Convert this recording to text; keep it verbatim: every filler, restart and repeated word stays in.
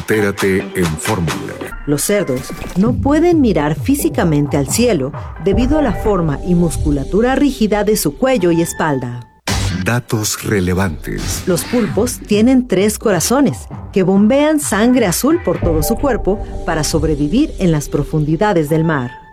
Entérate en Fórmula. Los cerdos no pueden mirar físicamente al cielo debido a la forma y musculatura rígida de su cuello y espalda. Datos relevantes. Los pulpos tienen tres corazones que bombean sangre azul por todo su cuerpo para sobrevivir en las profundidades del mar.